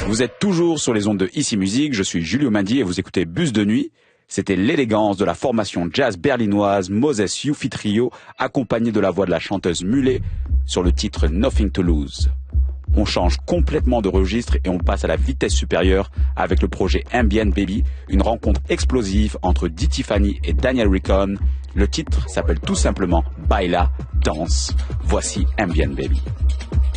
Vous êtes toujours sur les ondes de Ici Musique, je suis Julio Mandi et vous écoutez Bus de nuit. C'était l'élégance de la formation jazz berlinoise Moses Youfi Trio, accompagnée de la voix de la chanteuse Muley sur le titre Nothing to Lose. On change complètement de registre et on passe à la vitesse supérieure avec le projet Ambient Baby, une rencontre explosive entre Dee Tiffany et Daniel Ricon. Le titre s'appelle tout simplement Baila, danse. Voici Ambient Baby.